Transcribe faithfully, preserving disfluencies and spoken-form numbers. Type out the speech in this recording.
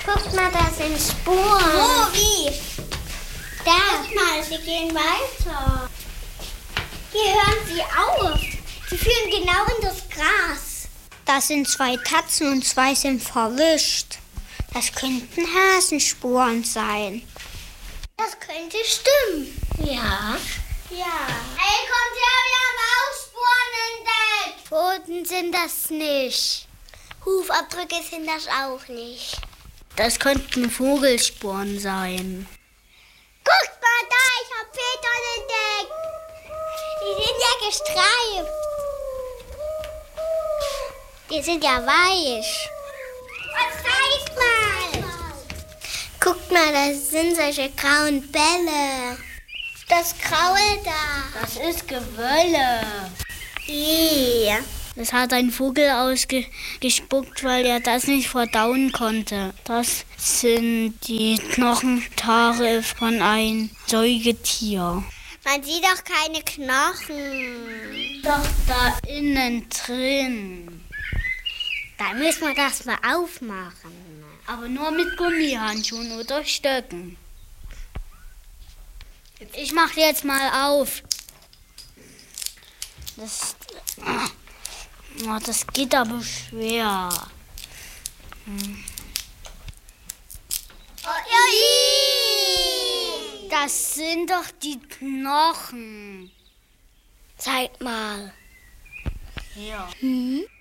Guck mal, da sind Spuren. Wo, wie? Da. Guck mal, sie gehen weiter. Hier hören sie auf. Sie führen genau in das Gras. Da sind zwei Tatzen und zwei sind verwischt. Das könnten Hasenspuren sein. Das könnte stimmen. Ja. Ja. Hey, kommt her, wir haben auch Spuren entdeckt. Pfoten sind das nicht. Hufabdrücke sind das auch nicht. Das könnten Vogelspuren sein. Guckt mal da, ich habe Federn entdeckt. Die sind ja gestreift. Die sind ja weich. Was zeig mal. Guck mal, das sind solche grauen Bälle. Das Graue da. Das ist Gewölle. Ja. Das hat ein Vogel ausgespuckt, weil er das nicht verdauen konnte. Das sind die Knochentare von einem Säugetier. Man sieht doch keine Knochen. Doch da innen drin. Da müssen wir das mal aufmachen. Aber nur mit Gummihandschuhen oder Stöcken. Ich mach jetzt mal auf. Das, oh, das geht aber schwer. Hm. Das sind doch die Knochen. Zeig mal. Hier. Hm?